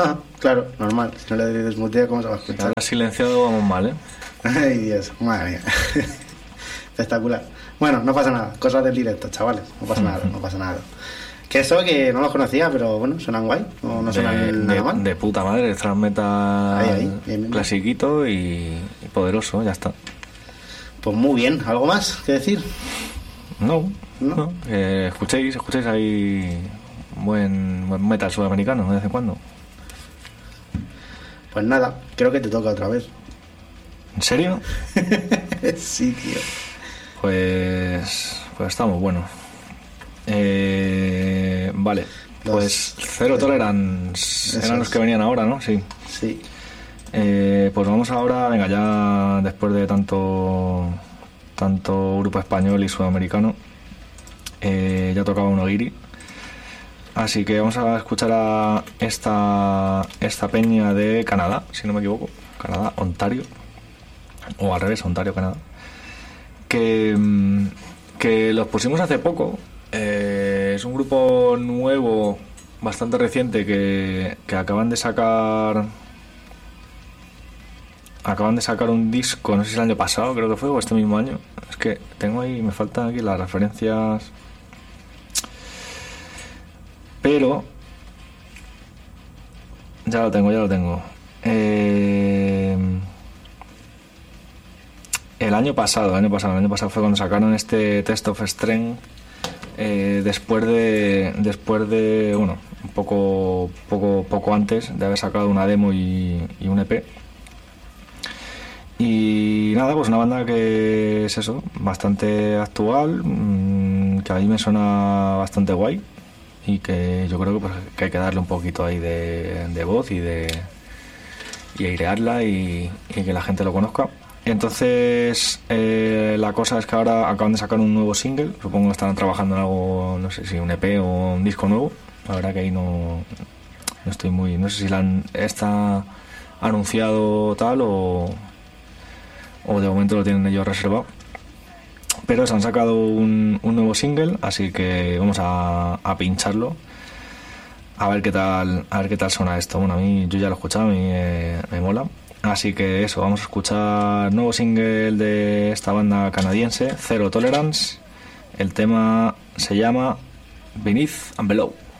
Claro, normal. Si no le desmutea, ¿cómo se va a escuchar? Ahora silenciado vamos mal, ¿eh? Ay, Dios, madre mía. Espectacular. Bueno, no pasa nada. Cosas del directo, chavales. No pasa nada, no pasa nada. Que eso que no los conocía, pero bueno, suenan guay. No suenan nada mal. De puta madre, thrash metal Ahí, bien. clasiquito y poderoso, ya está. Pues muy bien. ¿Algo más que decir? No. Escuchéis ahí buen metal sudamericano de vez en cuando. Pues nada, creo que te toca otra vez. ¿En serio? Sí, tío. Pues estamos buenos. Vale. Pues Zero Tolerance eran los que venían ahora, ¿no? Sí. Pues vamos ahora, venga, ya después de tanto grupo español y sudamericano, ya tocaba uno guiri. Así que vamos a escuchar a esta peña de Canadá, si no me equivoco. Canadá, Ontario. O al revés, Ontario, Canadá. Que los pusimos hace poco. Es un grupo nuevo, bastante reciente, que acaban de sacar un disco, no sé si el año pasado creo que fue, o este mismo año. Es que tengo ahí, me faltan aquí las referencias, pero ya lo tengo. El año pasado fue cuando sacaron este Test of Strength, después de bueno, un poco antes de haber sacado una demo y un EP. Y nada, pues una banda que es eso, bastante actual, que a mí me suena bastante guay y que yo creo que hay que darle un poquito ahí de voz y airearla y que la gente lo conozca. Entonces la cosa es que ahora acaban de sacar un nuevo single, supongo que estarán trabajando en algo, no sé si un EP o un disco nuevo. La verdad que ahí no estoy muy, no sé si está anunciado tal o de momento lo tienen ellos reservado, pero se han sacado un nuevo single, así que vamos a pincharlo a ver qué tal suena esto. Bueno, a mí, yo ya lo he escuchado, a mí me mola. Así que eso, vamos a escuchar nuevo single de esta banda canadiense, Zero Tolerance. El tema se llama Beneath and Below.